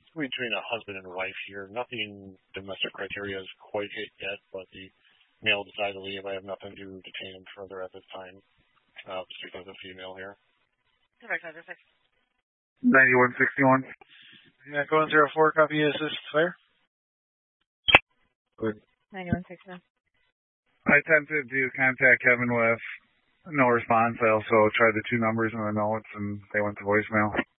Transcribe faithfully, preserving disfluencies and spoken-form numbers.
between a husband and wife here. Nothing domestic criteria is quite hit yet, but the male decided to leave. I have nothing to detain him further at this time. Uh, just because of female here. ninety-one sixty-one. Yeah, go on zero four, copy assist fire. Good. ninety-one sixty-one. I attempted to contact Kevin with no response. I also tried the two numbers in the notes, and they went to voicemail.